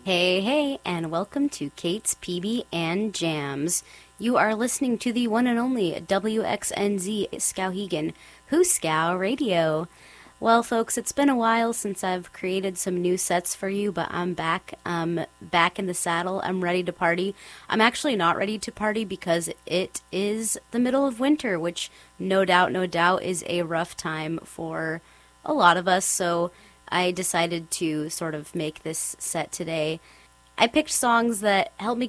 Hey, hey, and welcome to Kate's PB and Jams. You are listening to the one and only WXNZ Skowhegan, Who's Skow Radio. Well, folks, it's been a while since I've created some new sets for you, but I'm back. Back in the saddle. I'm ready to party. I'm actually not ready to party because it is the middle of winter, which no doubt, no doubt is a rough time for a lot of us. So I decided to sort of make this set today. I picked songs that help me